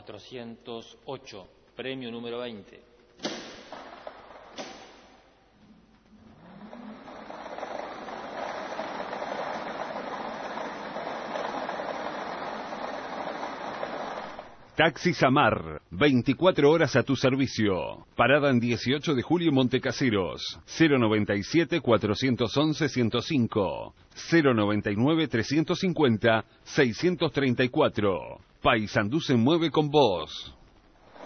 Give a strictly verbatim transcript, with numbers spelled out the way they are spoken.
cuatrocientos ocho, premio número veinte. Taxi Samar, veinticuatro horas a tu servicio. Parada en dieciocho de julio, Montecaseros. cero noventa y siete, cuatrocientos once, ciento cinco. cero noventa y nueve, trescientos cincuenta, seiscientos treinta y cuatro. Paysandú se mueve con vos.